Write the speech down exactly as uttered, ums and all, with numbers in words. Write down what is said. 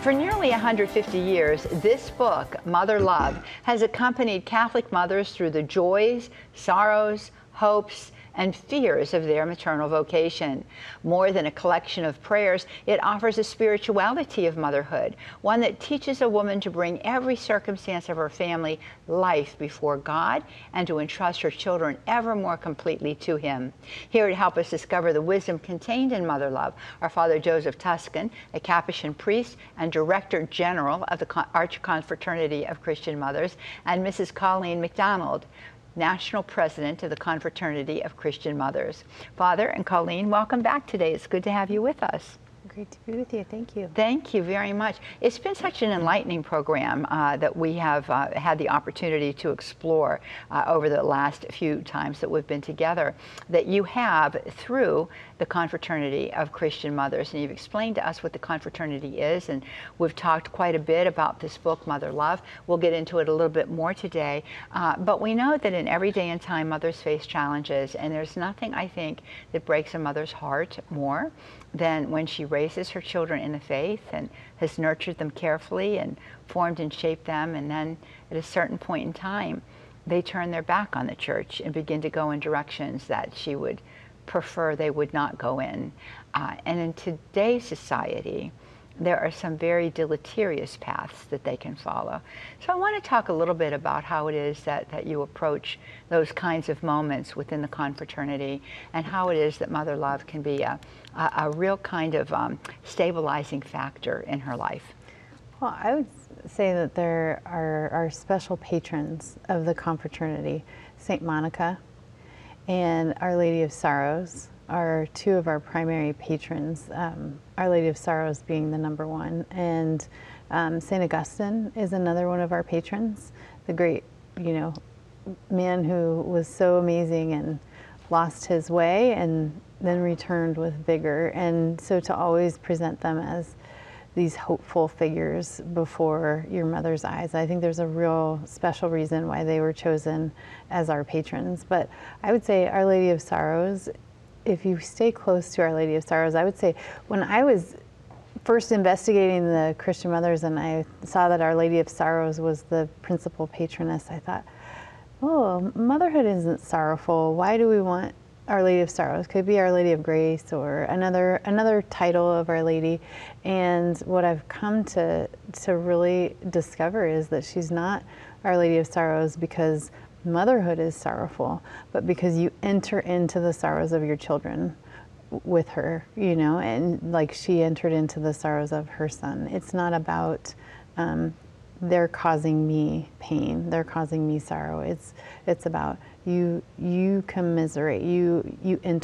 For nearly one hundred fifty years, this book, Mother Love, has accompanied Catholic mothers through the joys, sorrows, hopes, and fears of their maternal vocation. More than a collection of prayers, it offers a spirituality of motherhood, one that teaches a woman to bring every circumstance of her family life before God and to entrust her children ever more completely to Him. Here to help us discover the wisdom contained in Mother Love are Father Joseph Tuscan, a Capuchin priest and Director General of the Archconfraternity of Christian Mothers, and Missus Colleen McDonald, National President of the Confraternity of Christian Mothers. Father and Colleen, welcome back today. It's good to have you with us. Great to be with you. Thank you. Thank you very much. It's been such an enlightening program uh, that we have uh, had the opportunity to explore uh, over the last few times that we've been together, that you have through the Confraternity of Christian Mothers. And you've explained to us what the confraternity is, and we've talked quite a bit about this book, Mother Love. We'll get into it a little bit more today. Uh, but we know that in every day and time, mothers face challenges, and there's nothing, I think, that breaks a mother's heart more than when she raises her children in the faith and has nurtured them carefully and formed and shaped them, and then at a certain point in time they turn their back on the church and begin to go in directions that she would prefer they would not go in. Uh, and in today's society, there are some very deleterious paths that they can follow. So I want to talk a little bit about how it is that, that you approach those kinds of moments within the confraternity, and how it is that Mother Love can be a, a, a real kind of um, stabilizing factor in her life. Well, I would say that there are, are special patrons of the confraternity. Saint Monica and Our Lady of Sorrows are two of our primary patrons, um, Our Lady of Sorrows being the number one. And um, Saint Augustine is another one of our patrons, the great, you know, man who was so amazing and lost his way and then returned with vigor. And so to always present them as these hopeful figures before your mother's eyes, I think there's a real special reason why they were chosen as our patrons. But I would say Our Lady of Sorrows, if you stay close to Our Lady of Sorrows, I would say when I was first investigating the Christian Mothers and I saw that Our Lady of Sorrows was the principal patroness, I thought, oh, motherhood isn't sorrowful. Why do we want Our Lady of Sorrows? Could be Our Lady of Grace or another another title of Our Lady. And what I've come to to really discover is that she's not Our Lady of Sorrows because motherhood is sorrowful, but because you enter into the sorrows of your children with her, you know, and like she entered into the sorrows of her son. It's not about um, they're causing me pain, they're causing me sorrow. It's it's about you you commiserate, you you enter